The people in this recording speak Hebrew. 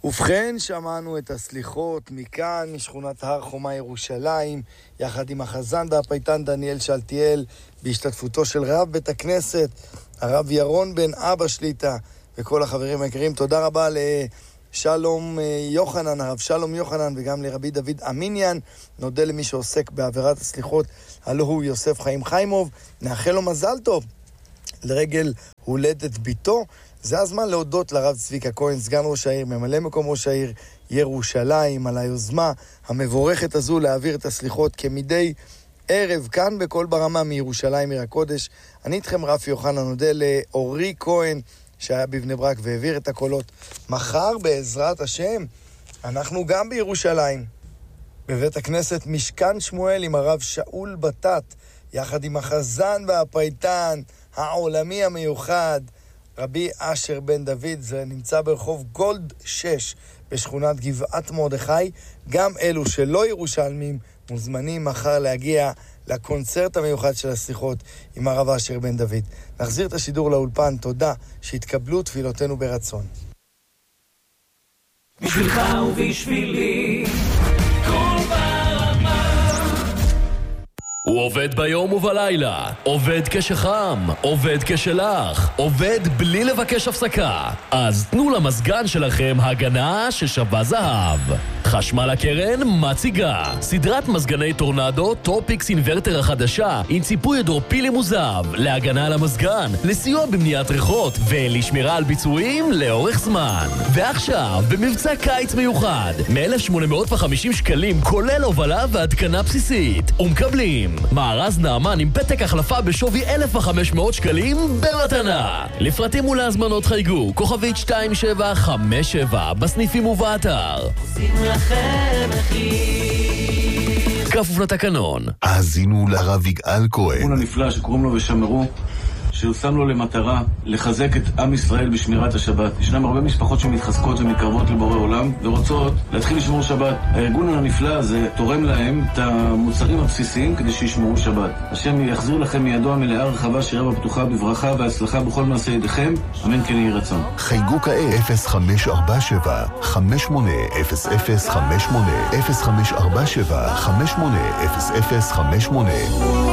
ובכן, שמענו את הסליחות מכאן, משכונת הר חומה ירושלים, יחד עם החזן והפייטן דניאל שלטיאל, בהשתתפותו של רב בית הכנסת, הרב ירון בן אבא שליטה, וכל החברים היקרים. תודה רבה לשלום יוחנן, הרב שלום יוחנן, וגם לרבי דוד אמיניאן. נודה למי שעוסק בעבירת הסליחות, הלא הוא יוסף חיים חיימוב. נאחל לו מזל טוב לרגל הולדת ביתו. זה הזמן להודות לרב צביקה כהן, סגן ראש העיר, ממלא מקום ראש העיר ירושלים, על היוזמה המבורכת הזו להעביר את הסליחות כמדי ערב כאן בכל ברמה מירושלים עיר הקודש. אני איתכם רפי יוחנן, נודה לאורי כהן שהיה בבני ברק והעביר את הקולות. מחר בעזרת השם אנחנו גם בירושלים, בבית הכנסת משכן שמואל עם הרב שאול בטט, יחד עם החזן והפייטן העולמי המיוחד רבי אשר בן דוד. זה נמצא ברחוב גולד 6 בשכונת גבעת מרדכי. גם אלו שלא ירושלמים מוזמנים מחר להגיע לקונצרט המיוחד של הסליחות עם הרב אשר בן דוד. נחזיר את השידור לאולפן. תודה שהתקבלו תפילותינו ברצון. בשבילך ובשבילי כל ברמה. הוא עובד ביום ובלילה, עובד כשחם, עובד כשלח, עובד בלי לבקש הפסקה. אז תנו למזגן שלכם הגנה ששווה זהב. חשמל הקרן מציגה סדרת מזגני טורנדו טופיקס אינברטר החדשה עם ציפוי הידרופילי מוזב להגנה על המזגן, לסיוע במניעת ריחות ולשמירה על ביצועים לאורך זמן. ועכשיו במבצע קיץ מיוחד מ-1,850 שקלים כולל הובלה והתקנה בסיסית, ומקבלים מארז נאמן עם פתק החלפה בשווי 1,500 שקלים במתנה. לפרטים ולהזמנות חייגו כוכבית 2757 בסניפים ובאתר. עושים לכם מחיר. כפוף לתקנון. האזינו לרב יגאל כהן. ארגון הנפלא שקוראים לו ושמרו, שהוא שם לו למטרה לחזק את עם ישראל בשמירת השבת. ישנם הרבה משפחות שמתחזקות ומתקרבות לבורא עולם ורוצות להתחיל לשמור שבת. הארגון הנפלא הזה תורם להם את המוצרים הבסיסיים כדי שישמרו שבת. השם יחזיר לכם מידו המלאה הרחבה שירה פתוחה בברכה והצלחה בכל מעשה ידיכם. אמן כן יהי רצון. חייגו כעת 0547 580058 0547 580058